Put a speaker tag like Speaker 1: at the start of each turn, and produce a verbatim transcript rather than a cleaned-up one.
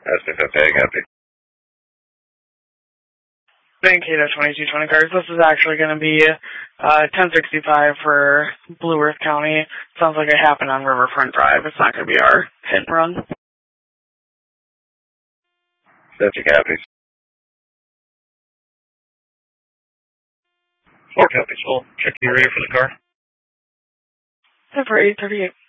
Speaker 1: S F F A, copy.
Speaker 2: Mankato twenty-two twenty cars. This is actually going to be uh, ten sixty-five for Blue Earth County. Sounds like it happened on Riverfront Drive. It's not going to be our hit and run.
Speaker 1: Gotcha, copies. Four copies. We'll check the area for the car.
Speaker 2: For eight thirty-eight.